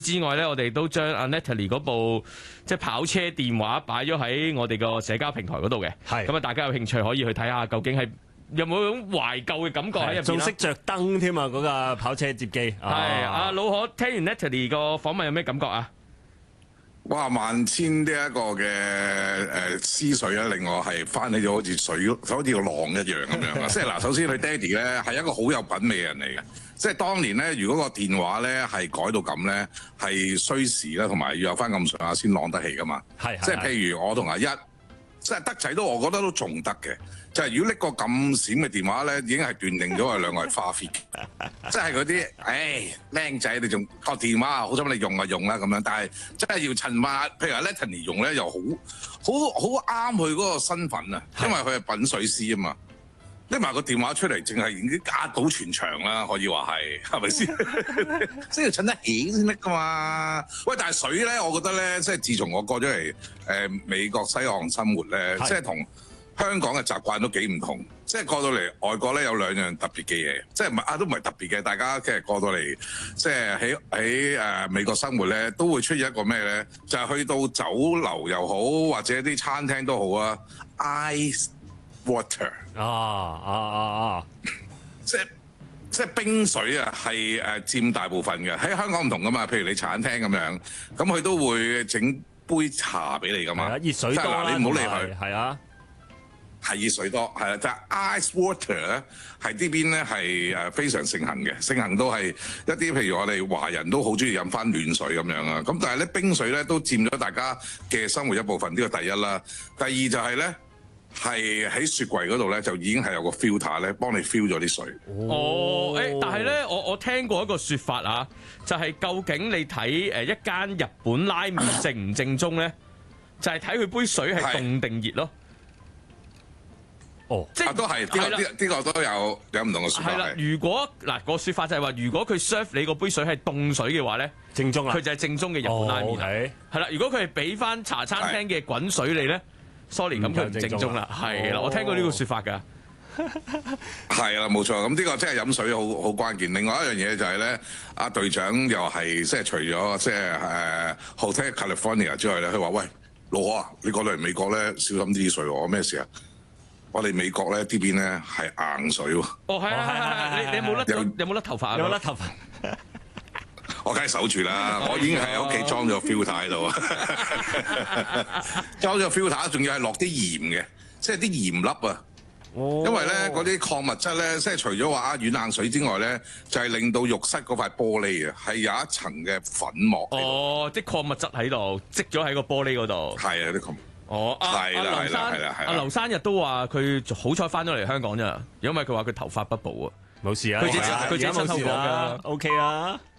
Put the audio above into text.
之外咧，我哋都將阿 Natalie 嗰部即係跑車電話擺咗喺我哋個社交平台嗰度嘅。 係咁啊，大家有興趣可以去睇下，究竟係有冇種懷舊嘅感覺喺入邊， 仲識着燈添啊！嗰架跑車接機。係阿老可，聽完 Natalie 個訪問有咩感覺啊？ 哇！萬千呢一個嘅思緒咧，令我係翻起咗好似水，好似個浪一樣咁樣。即係嗱，首先佢爹哋咧係一個好有品味嘅人嚟嘅。即係當年咧，如果個電話咧係改到咁咧，係需時啦，同埋要有翻咁上下先浪得起噶嘛。 係即係譬如我同阿一，即係德仔都，我覺得都仲得嘅。就係如果拎個咁閃嘅電話咧，已經係斷定咗我哋兩個係花 fit 嘅。即係嗰啲，靚仔你仲個電話好想你用就用啦咁樣。但係真係要趁話，譬如阿 Natalie 用咧，又好啱佢嗰個身份啊，因為佢係品水師啊嘛。拎埋個電話出嚟，淨係已經壓倒全場啦，可以話係咪先？即係襯得起先得噶嘛。喂，但係水咧，我覺得咧，即係自從我過咗嚟美國西岸生活咧，即係同香港嘅習慣都幾唔同。即係過到嚟外國咧，有兩樣特別嘅嘢，即係都唔係特別嘅。大家其實過到嚟，即係喺美國生活咧，都會出現一個咩咧？就係去到酒樓又好，或者啲餐廳都好啊 ，ice water 即係冰水啊，係佔大部分嘅。喺香港唔同噶嘛，譬如你茶餐廳咁樣，咁佢都會整杯茶俾你噶嘛。 熱水多啦， 你唔好理佢。 係啊， 係熱水多，係啦。但係 ice water 咧，係呢邊咧係非常盛行嘅，盛行都係一啲譬如我哋華人都好中意飲翻暖水咁樣啊。咁但係咧冰水咧都佔咗大家嘅生活一部分，呢個第一啦。第二就係咧。係喺雪櫃嗰度咧，就已經係有個 filter 咧，幫你 fill 咗啲水。 但係咧，我聽過一個説法啊，就係究竟你睇一間日本拉麵正唔正宗咧，就係睇佢杯水係凍定熱咯。 即係都係呢個都有唔同嘅説法。 係啦，如果個説法就係話，如果佢 serve 你個杯水係凍水嘅話咧， 正宗啦， 佢就係正宗嘅日本拉麵。係啦，如果佢係俾翻茶餐廳嘅滾水你咧。sorry， 咁佢唔正宗啦，係啦，我聽過呢個説法㗎。 係啦，冇錯，咁呢個即係飲水好關鍵。另外一樣嘢就係咧，阿隊長又係即係除咗即係Hotel California 之外咧，佢話：喂，老何啊，你過嚟美國咧，小心啲水喎，咩事啊？我哋美國咧呢邊咧係硬水喎。 係，你有冇甩頭髮啊？ 有甩頭髮。 我梗係守住啦，我已經係喺屋企裝咗 filter 喺度啊，裝咗 filter， 仲要係落啲鹽嘅，即係啲鹽粒啊。因為咧嗰啲礦物質咧，即係除咗話軟硬水之外咧，就係令到浴室嗰塊玻璃啊，係有一層嘅粉膜。 啲礦物質喺度積咗喺個玻璃嗰度。 係啊，啲礦。 係啦。阿劉生日都話佢好彩翻咗嚟香港咋，因為佢話佢頭髮不保啊。 冇事啊， 佢自己親口講㗎。 OK 啦。